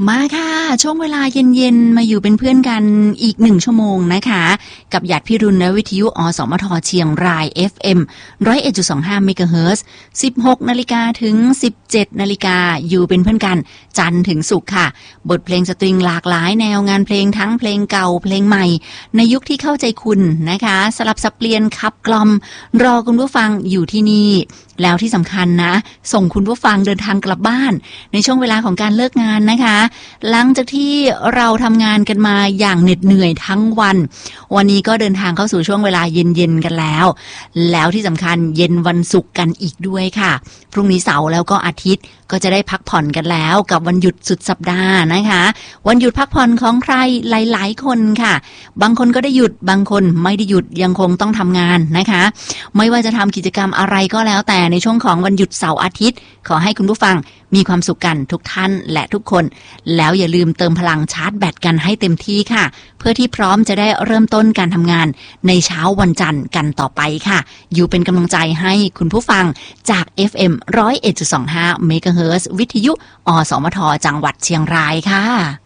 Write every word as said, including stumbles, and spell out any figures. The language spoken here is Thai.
มาค่ะช่วงเวลาเย็นๆมาอยู่เป็นเพื่อนกันอีกหนึ่งชั่วโมงนะคะกับหยาดพิรุณและวิทยุอสมทเชียงราย เอฟ เอ็ม หนึ่งร้อยเอ็ดจุดสองห้า เมกะเฮิรตซ์ สิบหกนาฬิกาถึง สิบเจ็ดนาฬิกาอยู่เป็นเพื่อนกันจันทร์ถึงศุกร์ค่ะบทเพลงสตริงหลากหลายแนวงานเพลงทั้งเพลงเก่าเพลงใหม่ในยุคที่เข้าใจคุณนะคะสลับสับเปลี่ยนขับกล่อมรอคุณผู้ฟังอยู่ที่นี่แล้วที่สำคัญนะส่งคุณผู้ฟังเดินทางกลับบ้านในช่วงเวลาของการเลิกงานนะคะหลังจากที่เราทำงานกันมาอย่างเหน็ดเหนื่อยทั้งวันวันนี้ก็เดินทางเข้าสู่ช่วงเวลาเย็นๆกันแล้วแล้วที่สำคัญเย็นวันศุกร์กันอีกด้วยค่ะพรุ่งนี้เสาร์แล้วก็อาทิตย์ก็จะได้พักผ่อนกันแล้วกับวันหยุดสุดสัปดาห์นะคะวันหยุดพักผ่อนของใครหลายๆคนค่ะบางคนก็ได้หยุดบางคนไม่ได้หยุดยังคงต้องทำงานนะคะไม่ว่าจะทำกิจกรรมอะไรก็แล้วแต่ในช่วงของวันหยุดเสาร์อาทิตย์ขอให้คุณผู้ฟังมีความสุขกันทุกท่านและทุกคนแล้วอย่าลืมเติมพลังชาร์จแบตกันให้เต็มที่ค่ะเพื่อที่พร้อมจะได้เริ่มต้นการทำงานในเช้าวันจันทร์กันต่อไปค่ะอยู่เป็นกำลังใจให้คุณผู้ฟังจาก เอฟ เอ็ม หนึ่งร้อยเอ็ดจุดสองห้า เมกะเฮิรตซ์ วิทยุอสมทจังหวัดเชียงรายค่ะ